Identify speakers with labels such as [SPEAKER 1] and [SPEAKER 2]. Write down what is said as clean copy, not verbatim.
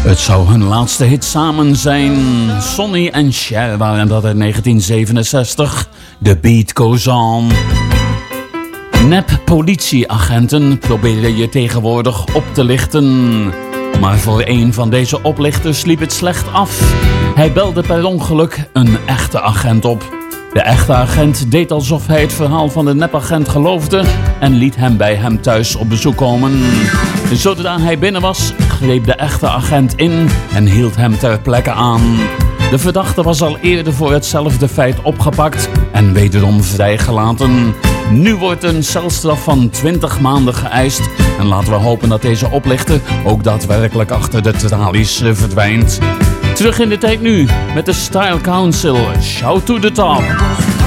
[SPEAKER 1] Het zou hun laatste hit samen zijn. Sonny en Cher waren dat in 1967. The Beat Goes On. Nep politieagenten proberen je tegenwoordig op te lichten. Maar voor een van deze oplichters liep het slecht af. Hij belde per ongeluk een echte agent op. De echte agent deed alsof hij het verhaal van de nepagent geloofde en liet hem bij hem thuis op bezoek komen. Zodra hij binnen was, greep de echte agent in en hield hem ter plekke aan. De verdachte was al eerder voor hetzelfde feit opgepakt en wederom vrijgelaten. Nu wordt een celstraf van 20 maanden geëist. En laten we hopen dat deze oplichter ook daadwerkelijk achter de tralies verdwijnt. Terug in de tijd nu met de Style Council. Shout to the top.